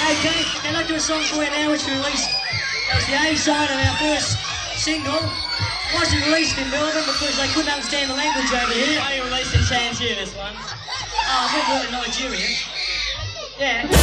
Okay, can I do a song for you now which we released? That was the A-side of our first single. It wasn't released in Melbourne because they couldn't understand the language over here. Why are you releasing Tangier this one? Oh, I think we're in Nigeria. Yeah.